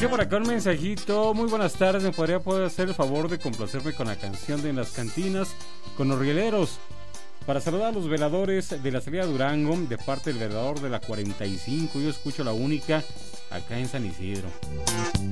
Decía por acá un mensajito: muy buenas tardes, ¿me podría poder hacer el favor de complacerme con la canción de En las cantinas con los rieleros? Para saludar a los veladores de la salida Durango, de parte del velador de la 45, yo escucho la única acá en San Isidro.